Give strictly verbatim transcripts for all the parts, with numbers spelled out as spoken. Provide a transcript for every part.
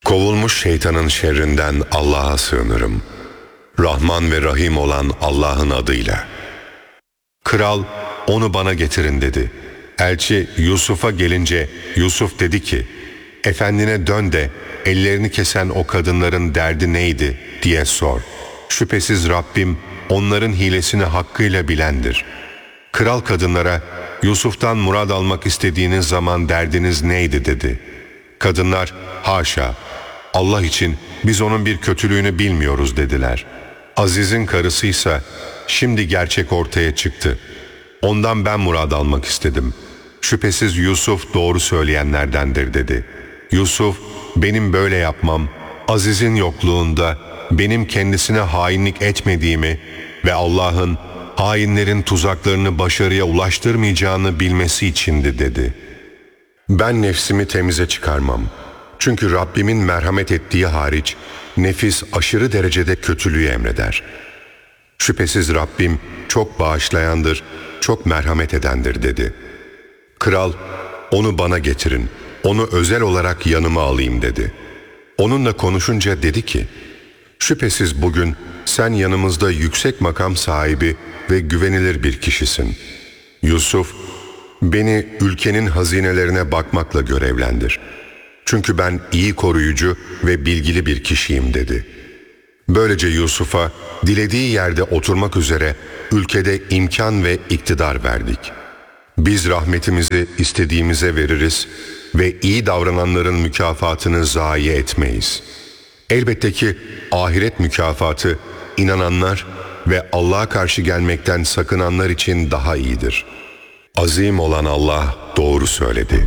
Kovulmuş şeytanın şerrinden Allah'a sığınırım. Rahman ve Rahim olan Allah'ın adıyla. Kral, onu bana getirin dedi. Elçi Yusuf'a gelince Yusuf dedi ki, efendine dön de ellerini kesen o kadınların derdi neydi diye sor. Şüphesiz Rabbim onların hilesini hakkıyla bilendir. Kral kadınlara, Yusuf'tan murad almak istediğiniz zaman derdiniz neydi dedi. Kadınlar, haşa, Allah için biz onun bir kötülüğünü bilmiyoruz dediler. Aziz'in karısıysa, şimdi gerçek ortaya çıktı. Ondan ben murad almak istedim. Şüphesiz Yusuf doğru söyleyenlerdendir dedi. Yusuf, benim böyle yapmam, Aziz'in yokluğunda benim kendisine hainlik etmediğimi ve Allah'ın hainlerin tuzaklarını başarıya ulaştırmayacağını bilmesi içindi dedi. Ben nefsimi temize çıkarmam. Çünkü Rabbimin merhamet ettiği hariç nefis aşırı derecede kötülüğü emreder. Şüphesiz Rabbim çok bağışlayandır, çok merhamet edendir dedi. Kral, onu bana getirin, onu özel olarak yanıma alayım dedi. Onunla konuşunca dedi ki, şüphesiz bugün sen yanımızda yüksek makam sahibi ve güvenilir bir kişisin. Yusuf, beni ülkenin hazinelerine bakmakla görevlendir. Çünkü ben iyi koruyucu ve bilgili bir kişiyim dedi. Böylece Yusuf'a dilediği yerde oturmak üzere ülkede imkan ve iktidar verdik. Biz rahmetimizi istediğimize veririz ve iyi davrananların mükafatını zayi etmeyiz. Elbette ki ahiret mükafatı inananlar ve Allah'a karşı gelmekten sakınanlar için daha iyidir. Azim olan Allah doğru söyledi.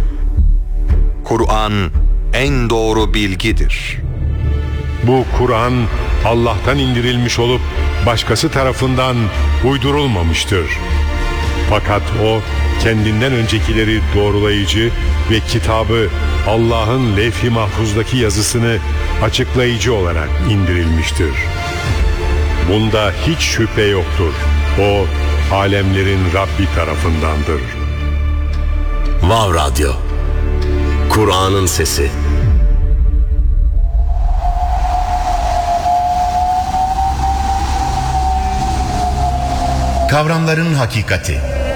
Kur'an en doğru bilgidir. Bu Kur'an Allah'tan indirilmiş olup başkası tarafından uydurulmamıştır. Fakat o kendinden öncekileri doğrulayıcı ve kitabı Allah'ın levh-i mahfuzdaki yazısını açıklayıcı olarak indirilmiştir. Bunda hiç şüphe yoktur. O alemlerin Rabbi tarafındandır. Vav Radyo, Kur'an'ın sesi. Kavramların hakikati.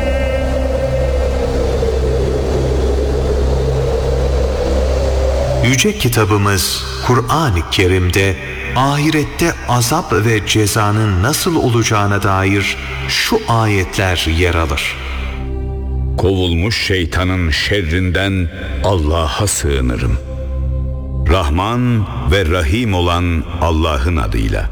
Yüce kitabımız Kur'an-ı Kerim'de ahirette azap ve cezanın nasıl olacağına dair şu ayetler yer alır. Kovulmuş şeytanın şerrinden Allah'a sığınırım. Rahman ve Rahim olan Allah'ın adıyla.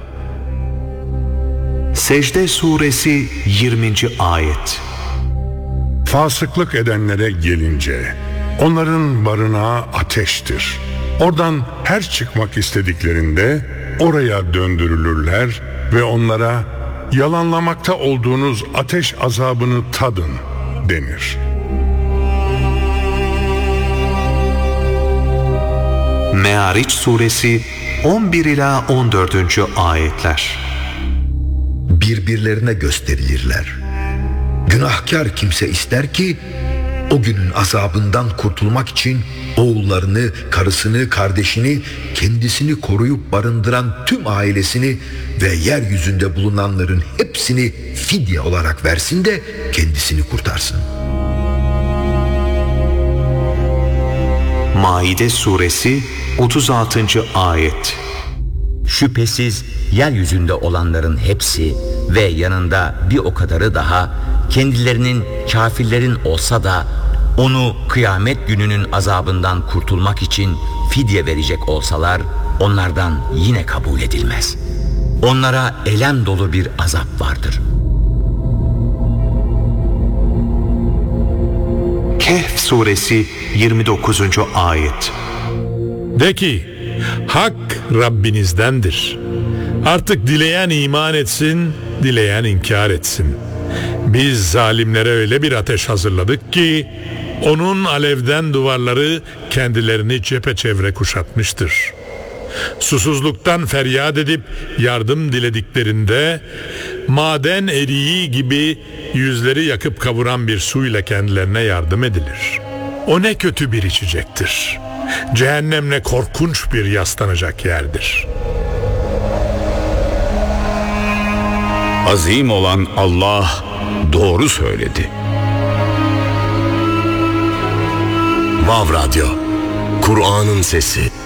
Secde Suresi yirminci ayet. Fasıklık edenlere gelince, onların barınağı ateştir. Oradan her çıkmak istediklerinde oraya döndürülürler ve onlara yalanlamakta olduğunuz ateş azabını tadın denir. Me'ariç Suresi on bir ila on dördüncü ayetler. Birbirlerine gösterilirler. Günahkar kimse ister ki o günün azabından kurtulmak için oğullarını, karısını, kardeşini, kendisini koruyup barındıran tüm ailesini ve yeryüzünde bulunanların hepsini fidye olarak versin de kendisini kurtarsın. Maide Suresi otuz altıncı ayet. Şüphesiz yeryüzünde olanların hepsi ve yanında bir o kadarı daha kendilerinin kafirlerin olsa da onu kıyamet gününün azabından kurtulmak için fidye verecek olsalar onlardan yine kabul edilmez. Onlara elem dolu bir azap vardır. Kehf Suresi yirmi dokuzuncu ayet. De ki, hak Rabbinizdendir. Artık dileyen iman etsin, dileyen inkar etsin. Biz zalimlere öyle bir ateş hazırladık ki onun alevden duvarları kendilerini çepeçevre kuşatmıştır. Susuzluktan feryat edip yardım dilediklerinde maden eriği gibi yüzleri yakıp kavuran bir suyla kendilerine yardım edilir. O ne kötü bir içecektir. cehennemle korkunç bir yaslanacak yerdir. Azim olan Allah doğru söyledi. Vav Radyo, Kur'an'ın sesi.